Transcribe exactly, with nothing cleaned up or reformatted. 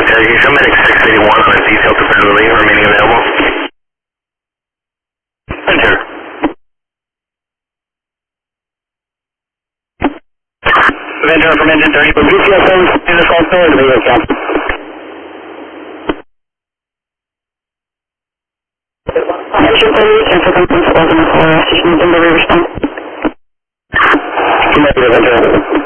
Can you come medic six eighty-one on a detail to Bentley remaining available? Enter. Venture from engine thirty, but B C S owns in the front door of the account. Engine thirty, cancel conference, welcome for station delivery response. Negative, Venture.